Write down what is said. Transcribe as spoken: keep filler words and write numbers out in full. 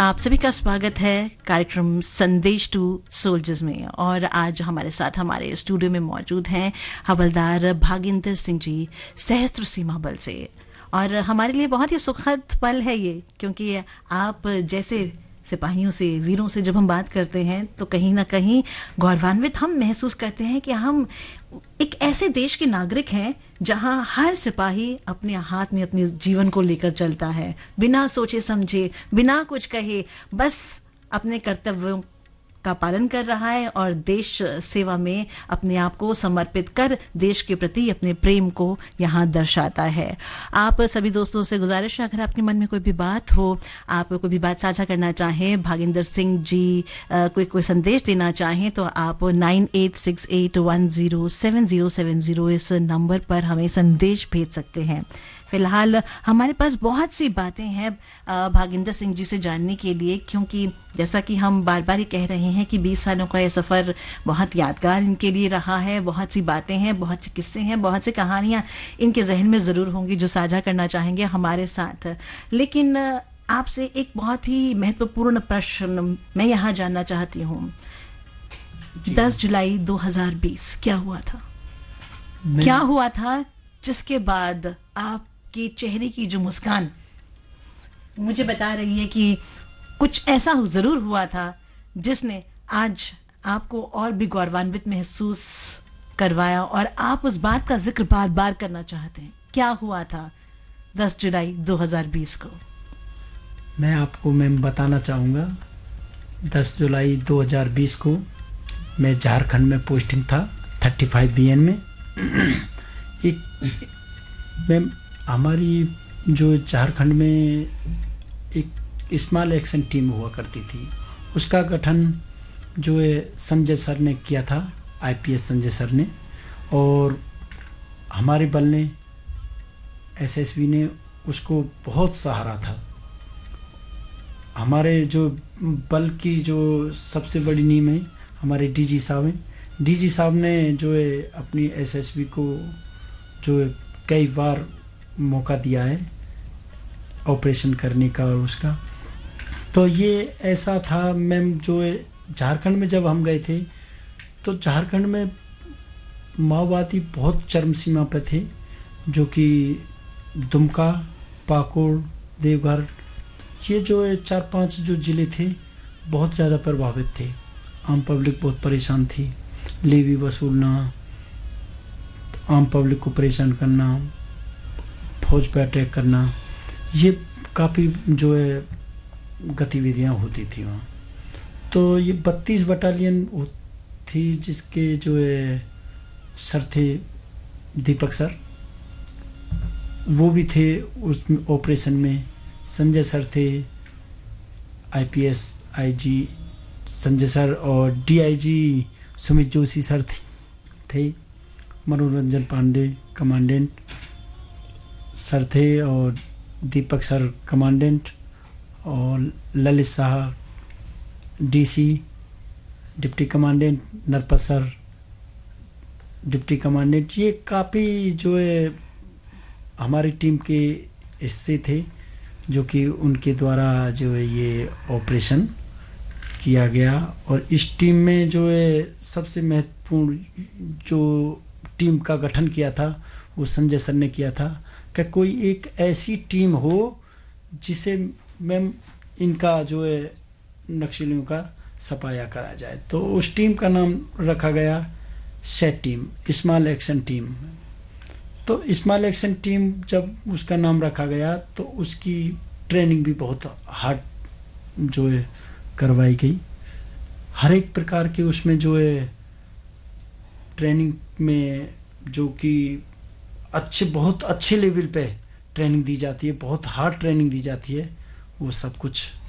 आप सभी का स्वागत है कार्यक्रम संदेश टू सोल्जर्स में। और आज हमारे साथ हमारे स्टूडियो में मौजूद हैं हवलदार भागेंद्र सिंह जी, सहस्त्र सीमा बल से। और हमारे लिए बहुत ही सुखद पल है ये, क्योंकि आप जैसे सिपाहियों से, वीरों से जब हम बात करते हैं तो कहीं ना कहीं गौरवान्वित हम महसूस करते हैं कि हम एक ऐसे देश के नागरिक हैं जहां हर सिपाही अपने हाथ में अपने जीवन को लेकर चलता है, बिना सोचे समझे, बिना कुछ कहे, बस अपने कर्तव्यों का पालन कर रहा है और देश सेवा में अपने आप को समर्पित कर देश के प्रति अपने प्रेम को यहाँ दर्शाता है। आप सभी दोस्तों से गुजारिश है, अगर आपके मन में कोई भी बात हो, आप कोई भी बात साझा करना चाहें, भागेंद्र सिंह जी आ, कोई कोई संदेश देना चाहें, तो आप nine eight six eight one zero seven zero seven zero इस नंबर पर हमें संदेश भेज सकते हैं। फिलहाल हमारे पास बहुत सी बातें हैं भागेंद्र सिंह जी से जानने के लिए, क्योंकि जैसा कि हम बार बार ही कह रहे हैं कि बीस सालों का ये सफ़र बहुत यादगार इनके लिए रहा है। बहुत सी बातें हैं, बहुत से किस्से हैं, बहुत सी कहानियाँ इनके जहन में ज़रूर होंगी जो साझा करना चाहेंगे हमारे साथ। लेकिन आपसे एक बहुत ही महत्वपूर्ण प्रश्न मैं यहाँ जानना चाहती हूँ। दस जुलाई दो हज़ार बीस क्या हुआ था? क्या हुआ था जिसके बाद आप कि चेहरे की जो मुस्कान मुझे बता रही है कि कुछ ऐसा जरूर हुआ था जिसने आज आपको और भी गौरवान्वित महसूस करवाया और आप उस बात का जिक्र बार बार करना चाहते हैं। क्या हुआ था दस जुलाई दो हज़ार बीस को? मैं आपको मैम बताना चाहूँगा, दस जुलाई दो हज़ार बीस को मैं झारखंड में पोस्टिंग था पैंतीस बी एन में। एक मैम हमारी जो झारखंड में एक स्मॉल एक्शन टीम हुआ करती थी, उसका गठन जो है संजय सर ने किया था, I P S Sanjay sir ने, और हमारे बल ने, एस एस बी ने उसको बहुत सहारा था। हमारे जो बल की जो सबसे बड़ी नींव है हमारे डी जी साहब हैं। डी जी साहब ने जो है अपनी एस एस बी को जो है कई बार मौका दिया है ऑपरेशन करने का और उसका। तो ये ऐसा था मैम, जो है झारखंड में जब हम गए थे तो झारखंड में माओवादी बहुत चरम सीमा पर थे, जो कि दुमका, पाकुड़, देवघर, ये जो है चार पांच जो ज़िले थे बहुत ज़्यादा प्रभावित थे। आम पब्लिक बहुत परेशान थी, लेवी वसूलना, आम पब्लिक को परेशान करना, फौज पर अटैक करना, ये काफ़ी जो है गतिविधियां होती थी वहाँ। तो ये बत्तीस बटालियन थी, जिसके जो है सर थे दीपक सर, वो भी थे उस ऑपरेशन में। संजय सर थे, I P S I ji Sanjay sir, और D I ji Sumit Joshi sir थे, थे। मनोरंजन पांडे कमांडेंट सर थे, और दीपक सर कमांडेंट, और Lalit Shah DC deputy commandant, Narpat sir deputy commandant. ये काफ़ी जो है हमारी टीम के हिस्से थे, जो कि उनके द्वारा जो है ये ऑपरेशन किया गया। और इस टीम में जो है सबसे महत्वपूर्ण जो टीम का गठन किया था वो संजय सर ने किया था, कि कोई एक ऐसी टीम हो जिसे मैम इनका जो है नक्सलियों का सफाया करा जाए। तो उस टीम का नाम रखा गया set team, small action team. तो स्मॉल एक्शन टीम जब उसका नाम रखा गया तो उसकी ट्रेनिंग भी बहुत हार्ड जो है करवाई गई। हर एक प्रकार की उसमें जो है ट्रेनिंग में, जो कि अच्छे बहुत अच्छे लेवल पे ट्रेनिंग दी जाती है, बहुत हार्ड ट्रेनिंग दी जाती है, वो सब कुछ